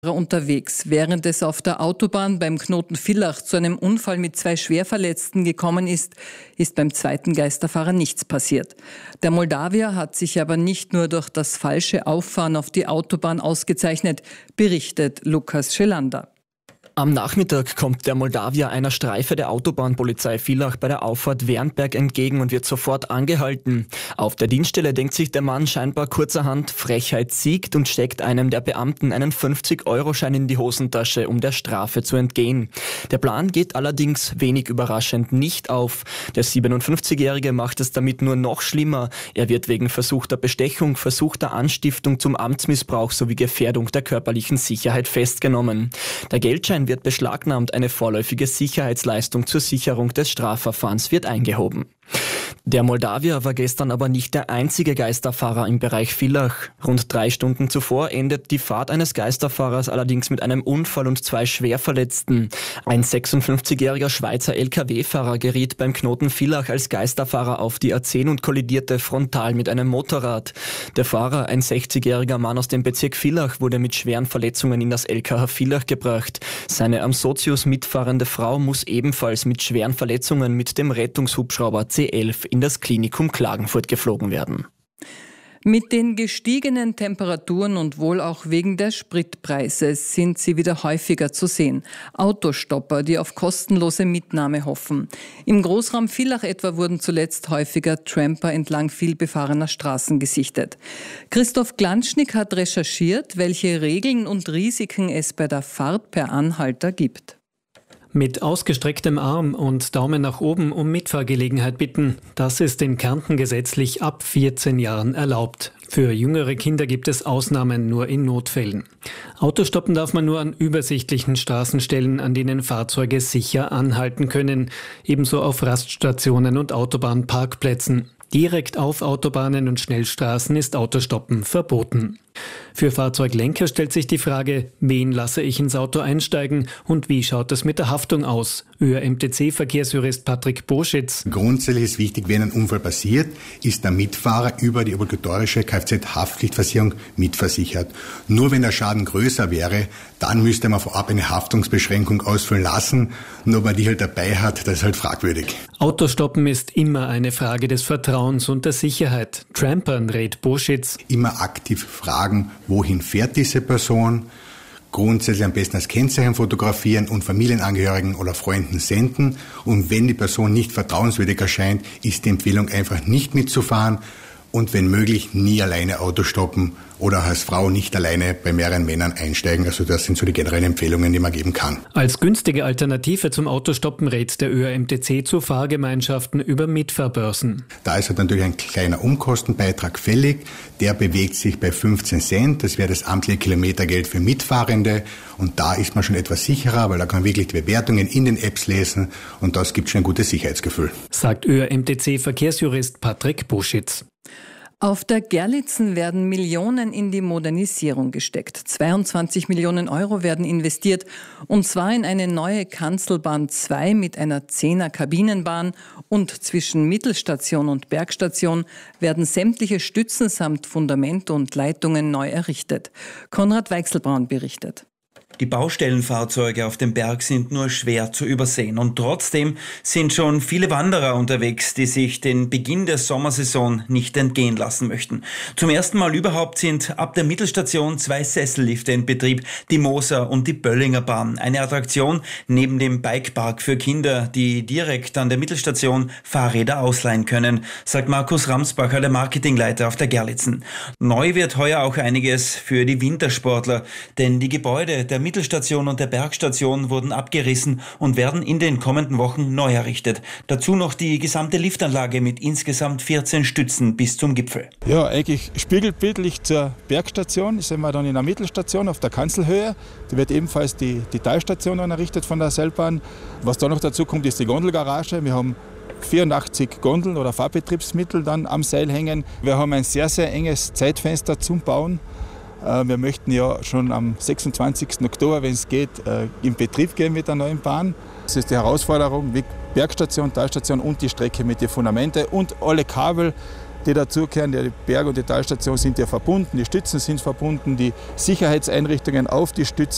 unterwegs. Während es auf der Autobahn beim Knoten Villach zu einem Unfall mit 2 Schwerverletzten gekommen ist, ist beim zweiten Geisterfahrer nichts passiert. Der Moldawier hat sich aber nicht nur durch das falsche Auffahren auf die Autobahn ausgezeichnet, berichtet Lukas Schelander. Am Nachmittag kommt der Moldawier einer Streife der Autobahnpolizei Villach bei der Auffahrt Wernberg entgegen und wird sofort angehalten. Auf der Dienststelle denkt sich der Mann scheinbar kurzerhand, Frechheit siegt und steckt einem der Beamten einen 50-Euro-Schein in die Hosentasche, um der Strafe zu entgehen. Der Plan geht allerdings wenig überraschend nicht auf. Der 57-Jährige macht es damit nur noch schlimmer. Er wird wegen versuchter Bestechung, versuchter Anstiftung zum Amtsmissbrauch sowie Gefährdung der körperlichen Sicherheit festgenommen. Der Geldschein wird beschlagnahmt, eine vorläufige Sicherheitsleistung zur Sicherung des Strafverfahrens wird eingehoben. Der Moldawier war gestern aber nicht der einzige Geisterfahrer im Bereich Villach. Rund 3 Stunden zuvor endet die Fahrt eines Geisterfahrers allerdings mit einem Unfall und 2 Schwerverletzten. Ein 56-jähriger Schweizer Lkw-Fahrer geriet beim Knoten Villach als Geisterfahrer auf die A10 und kollidierte frontal mit einem Motorrad. Der Fahrer, ein 60-jähriger Mann aus dem Bezirk Villach, wurde mit schweren Verletzungen in das LKH Villach gebracht. Seine am Sozius mitfahrende Frau muss ebenfalls mit schweren Verletzungen mit dem Rettungshubschrauber C11 in das Klinikum Klagenfurt geflogen werden. Mit den gestiegenen Temperaturen und wohl auch wegen der Spritpreise sind sie wieder häufiger zu sehen. Autostopper, die auf kostenlose Mitnahme hoffen. Im Großraum Villach etwa wurden zuletzt häufiger Tramper entlang vielbefahrener Straßen gesichtet. Christoph Glanschnick hat recherchiert, welche Regeln und Risiken es bei der Fahrt per Anhalter gibt. Mit ausgestrecktem Arm und Daumen nach oben um Mitfahrgelegenheit bitten. Das ist in Kärnten gesetzlich ab 14 Jahren erlaubt. Für jüngere Kinder gibt es Ausnahmen nur in Notfällen. Autostoppen darf man nur an übersichtlichen Straßenstellen, an denen Fahrzeuge sicher anhalten können. Ebenso auf Raststationen und Autobahnparkplätzen. Direkt auf Autobahnen und Schnellstraßen ist Autostoppen verboten. Für Fahrzeuglenker stellt sich die Frage, wen lasse ich ins Auto einsteigen und wie schaut es mit der Haftung aus? ÖR-MTC-Verkehrsjurist Patrick Boschitz. Grundsätzlich ist wichtig, wenn ein Unfall passiert, ist der Mitfahrer über die obligatorische Kfz-Haftpflichtversicherung mitversichert. Nur wenn der Schaden größer wäre, dann müsste man vorab eine Haftungsbeschränkung ausfüllen lassen. Nur ob man die halt dabei hat, das ist halt fragwürdig. Autostoppen ist immer eine Frage des Vertrauens und der Sicherheit. Trampern rät Boschitz. Immer aktiv fragen, wohin fährt diese Person. Grundsätzlich am besten als Kennzeichen fotografieren und Familienangehörigen oder Freunden senden. Und wenn die Person nicht vertrauenswürdig erscheint, ist die Empfehlung einfach nicht mitzufahren. Und wenn möglich, nie alleine Auto stoppen oder auch als Frau nicht alleine bei mehreren Männern einsteigen. Also das sind so die generellen Empfehlungen, die man geben kann. Als günstige Alternative zum Autostoppen rät der ÖR-MTC zu Fahrgemeinschaften über Mitfahrbörsen. Da ist halt natürlich ein kleiner Umkostenbeitrag fällig. Der bewegt sich bei 15 Cent. Das wäre das amtliche Kilometergeld für Mitfahrende. Und da ist man schon etwas sicherer, weil da kann man wirklich die Bewertungen in den Apps lesen. Und das gibt schon ein gutes Sicherheitsgefühl. Sagt ÖR-MTC-Verkehrsjurist Patrick Boschitz. Auf der Gerlitzen werden Millionen in die Modernisierung gesteckt. 22 Millionen Euro werden investiert, und zwar in eine neue Kanzelbahn 2 mit einer 10er Kabinenbahn, und zwischen Mittelstation und Bergstation werden sämtliche Stützen samt Fundament und Leitungen neu errichtet. Konrad Weichselbraun berichtet. Die Baustellenfahrzeuge auf dem Berg sind nur schwer zu übersehen, und trotzdem sind schon viele Wanderer unterwegs, die sich den Beginn der Sommersaison nicht entgehen lassen möchten. Zum ersten Mal überhaupt sind ab der Mittelstation 2 Sessellifte in Betrieb, die Moser und die Böllinger Bahn. Eine Attraktion neben dem Bikepark für Kinder, die direkt an der Mittelstation Fahrräder ausleihen können, sagt Markus Ramsbacher, der Marketingleiter auf der Gerlitzen. Neu wird heuer auch einiges für die Wintersportler, denn die Gebäude der Mittelstation und der Bergstation wurden abgerissen und werden in den kommenden Wochen neu errichtet. Dazu noch die gesamte Liftanlage mit insgesamt 14 Stützen bis zum Gipfel. Ja, eigentlich spiegelbildlich zur Bergstation sind wir dann in der Mittelstation auf der Kanzelhöhe. Da wird ebenfalls die Talstation dann errichtet von der Seilbahn. Was da noch dazu kommt, ist die Gondelgarage. Wir haben 84 Gondeln oder Fahrbetriebsmittel dann am Seil hängen. Wir haben ein sehr, sehr enges Zeitfenster zum Bauen. Wir möchten ja schon am 26. Oktober, wenn es geht, in Betrieb gehen mit der neuen Bahn. Das ist die Herausforderung, wie Bergstation, Talstation und die Strecke mit den Fundamente und alle Kabel, die dazugehören. Die Berg- und die Talstation sind ja verbunden, die Stützen sind verbunden, die Sicherheitseinrichtungen auf die Stützen